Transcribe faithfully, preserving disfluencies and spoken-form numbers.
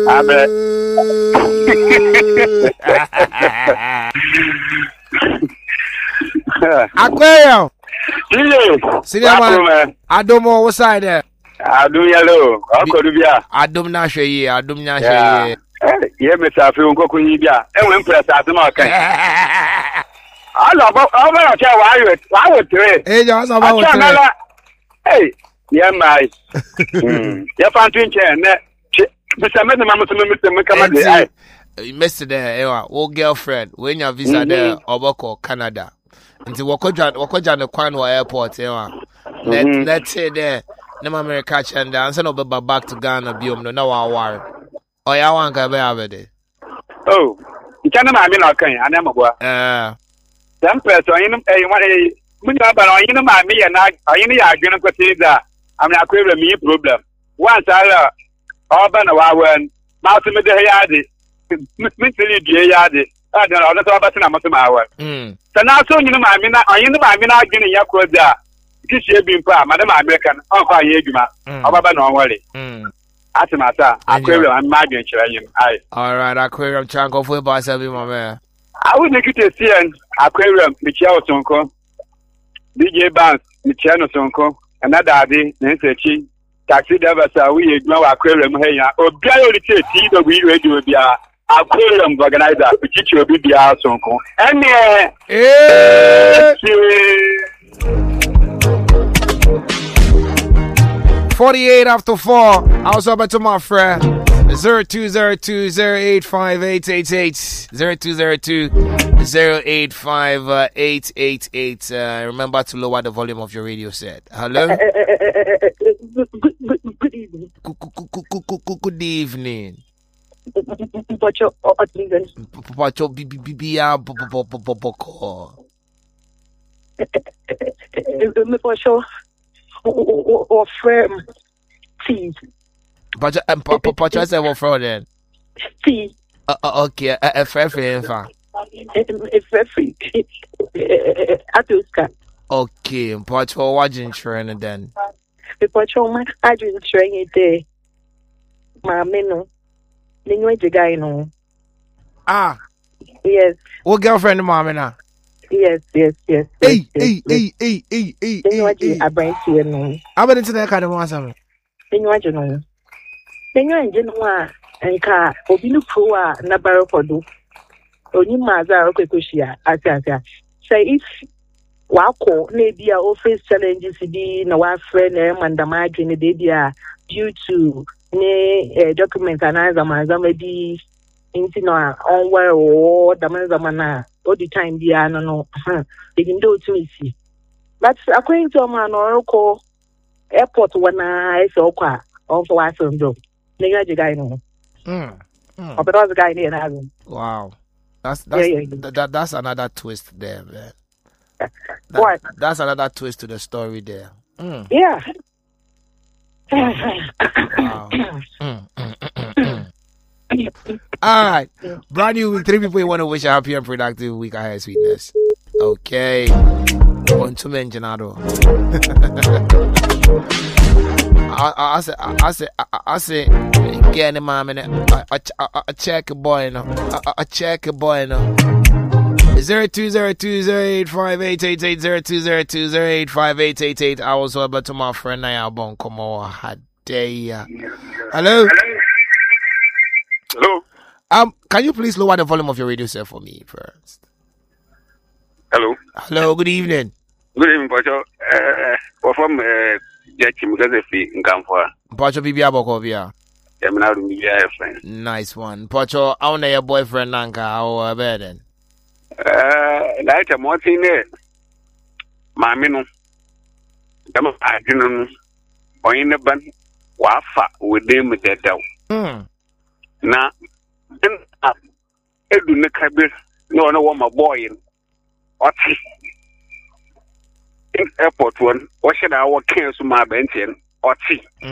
Abe. Aquarium. Sile. Adomo, what side there? Adum yellow. Okodubia. Adum na hwe adum nya hwe. Eh, ye me safi nkoku yi bia. E we impress asema kan. Ala ba ba cha wa yo. Wa wo tre. Eh, ja sa ba wo tre. Hey, yeah mai. Hmm. Ya fantin che ne. Bisa me na mamusu me me kama de ai. Mister there, ewa, wo girlfriend, when your visa there, oboko Canada. Nti wakoja wakoja ne kwan wa airport ewa. Let let's say there. Nem America chanda and send over back to Ghana biom no na wa war. Oh ya wan ka be abede. Oh, you can't imagine na kan anema boa. Eh. Some person yin eh wan eh mun ya ba yin ma me ya na yin ya adwene ko ti da. Am na akwere me problem. Once I oba na wa wan ma to me de ya de. Me tiri die ya de. Ah de na so ba na mo to ma wa. Mm. Sana so yin ma me na yin ma me na adwene ya ko da. Kishi ebi mpa madam American onfa ye adwuma obaba na onwale mm atimata aquarium am madwen kire yin ai all right aquarium chanko for ba sabi my man I would make it a C N aquarium Michelle Sonko D J Banks Michelle Sonko another day nsechi taxi driver say we adwuma wa aquarium he ya obia yo lite T W radio bia aquarium organizer Chichi obi bia Sonko ene eh forty-eight after four. I was up to my friend. zero two zero two zero eight five eight eight eight. zero two zero two zero eight five eight eight eight. Uh, remember to lower the volume of your radio set. Hello? Good, good, good, good evening. Good, good, good, good, good, good, good evening. Pacho, Pacho, bibia, boko. Pacho. Or firm tea. But um, Pacho, I said what for then? Tea. Uh, okay, a fair free, It's free. Atuska. Okay, Pacho, watching train then. Pacho, my I didn't train it there. Mamma, no. Ninguém de guy, no. Ah, yes. What girlfriend, Mamma? Yes, yes, yes. Hey, hey, hey, hey, hey, hey, hey. I bring to you, no. I'm into that kind of one, something. Ninguém no. Ninguém no. And car, Obinu Pua, Nabaro Podu. Only Maza, Okushia, Asia. Say if Wako, maybe our office challenges be no one friend, and the margin, the baby due to ne document and as a man, maybe into no on where or the man all the time be no no they can do to me see. But according to a man or call airport when I saw car on for us on do. Nigga guy no. Mm. Mm. But was guy near having. Wow. That's that's yeah, yeah. That, that that's another twist there, man. That, what? That's another twist to the story there. Mm. Yeah. Wow. mm, mm, mm, mm, mm. All right. Brand new week. Three people you want to wish a happy and productive week ahead, sweetness. Okay. On to mention Genado. I say, I say, I say, get him, man. I check a boy, no. I check a boy, no. Zero two zero two zero eight five eight eight eight zero two zero two zero eight five eight eight eight. I was over to my friend Naya Bon. Come on, had day. Hello. Hello. Um, can you please lower the volume of your radio set for me first? Hello. Hello. Good evening. Good evening, Pacho. Uh, we're from uh, Jackie Mugazefi in Kamfwa. Pacho Bibia Bokovia. I'm now doing Bibia friend. Nice one. Pacho, I want your boyfriend Nanka. How are you then? Uh, like a Martin, Mamino. Come on, I didn't know. In the band, Wafa with them with that down. Hmm. Now, then, I do not have this. No, no, one, my boy in. What? In airport one, what should I walk here to my bench in? Or tea.